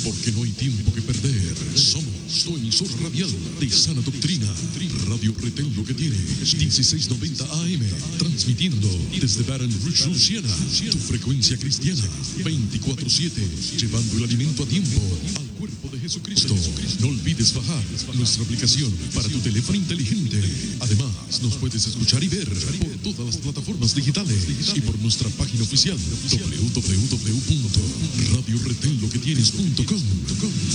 porque no hay tiempo que perder. Somos tu emisora radial de sana doctrina. Radio Retén Lo que tiene 1690 AM, transmitiendo desde Baton Rouge, Luisiana, tu frecuencia cristiana 24/7, llevando el alimento a tiempo al cuerpo de Jesucristo. No olvides bajar nuestra aplicación para tu teléfono inteligente. Además, nos puedes escuchar y ver por todas las plataformas digitales y por nuestra página oficial www.radioretenloquetienes.com.